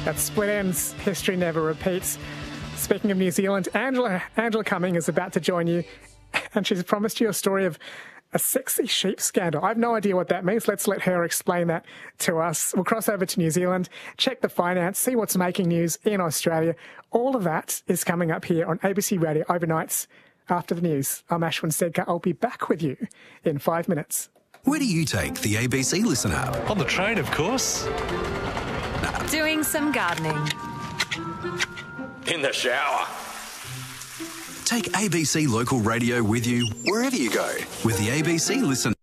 At Split Ends, history never repeats. Speaking of New Zealand, Angela Cumming is about to join you, and she's promised you a story of a sexy sheep scandal. I have no idea what that means. Let's let her explain that to us. We'll cross over to New Zealand, check the finance, see what's making news in Australia. All of that is coming up here on ABC Radio overnights after the news. I'm Ashwin Sedka. I'll be back with you in 5 minutes. Where do you take the ABC Listen app? On the train, of course. Doing some gardening. In the shower. Take ABC Local Radio with you wherever you go with the ABC Listen.